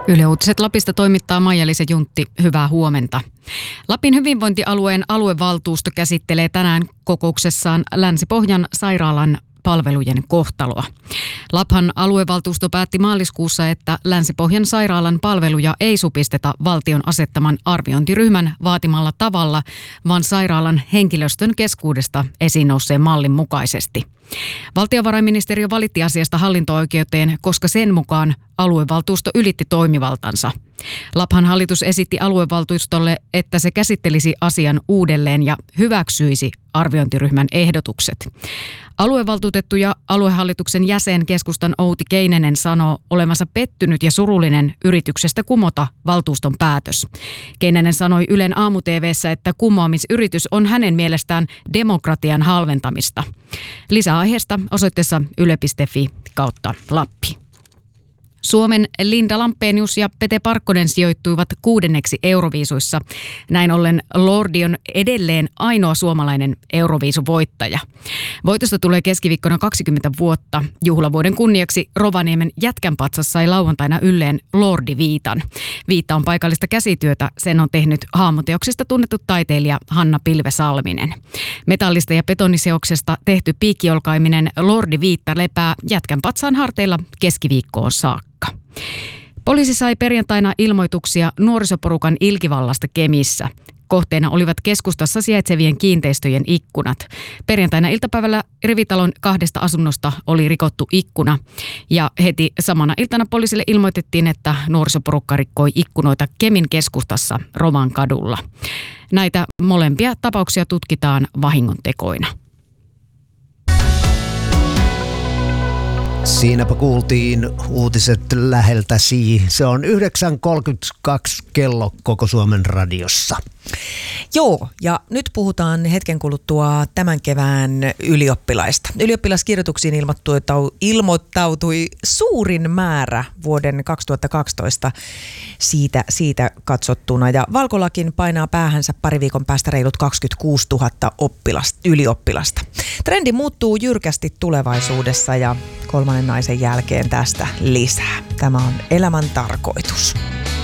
Yle Uutiset Lapista toimittaa Maija-Liisa Juntti. Hyvää huomenta. Lapin hyvinvointialueen aluevaltuusto käsittelee tänään kokouksessaan Länsi-Pohjan sairaalan palvelujen kohtaloa. Laphan aluevaltuusto päätti maaliskuussa, että Länsi-Pohjan sairaalan palveluja ei supisteta valtion asettaman arviointiryhmän vaatimalla tavalla, vaan sairaalan henkilöstön keskuudesta esiin nousseen mallin mukaisesti. Valtiovarainministeriö valitti asiasta hallinto-oikeuteen, koska sen mukaan aluevaltuusto ylitti toimivaltansa. Laphan hallitus esitti aluevaltuustolle, että se käsittelisi asian uudelleen ja hyväksyisi arviointiryhmän ehdotukset. Aluevaltuutettu ja aluehallituksen jäsen keskustan Outi Keinenen sanoo olevansa pettynyt ja surullinen yrityksestä kumota valtuuston päätös. Keinenen sanoi Ylen aamu-tv:ssä, että kumoamisyritys on hänen mielestään demokratian halventamista. Lisää aiheesta osoitteessa yle.fi/Lappi. Suomen Linda Lampenius ja Pete Parkkonen sijoittuivat 6. Euroviisuissa. Näin ollen Lordi on edelleen ainoa suomalainen Euroviisuvoittaja. Voitosta tulee keskiviikkona 20 vuotta. Juhlavuoden kunniaksi Rovaniemen Jätkänpatsas sai lauantaina ylleen Lordi-viitan. Viitta on paikallista käsityötä. Sen on tehnyt haamuteoksista tunnettu taiteilija Hanna Pilve-Salminen. Metallista ja betoniseoksesta tehty piikkiolkaiminen Lordi-viitta lepää Jätkänpatsaan harteilla keskiviikkoon saakka. Poliisi sai perjantaina ilmoituksia nuorisoporukan ilkivallasta Kemissä. Kohteena olivat keskustassa sijaitsevien kiinteistöjen ikkunat. Perjantaina iltapäivällä rivitalon 2 asunnosta oli rikottu ikkuna. Ja heti samana iltana poliisille ilmoitettiin, että nuorisoporukka rikkoi ikkunoita Kemin keskustassa Romankadulla. Näitä molempia tapauksia tutkitaan vahingontekoina. Siinäpä kuultiin uutiset läheltäsi. Se on 9.32 kello koko Suomen radiossa. Joo, ja nyt puhutaan hetken kuluttua tämän kevään ylioppilaista. Ylioppilaskirjoituksiin ilmoittautui suurin määrä vuoden 2012 siitä katsottuna. Ja Valkolakin painaa päähänsä pari viikon päästä reilut 26 000 ylioppilasta. Trendi muuttuu jyrkästi tulevaisuudessa ja kolmannen naisen jälkeen tästä lisää. Tämä on elämän tarkoitus.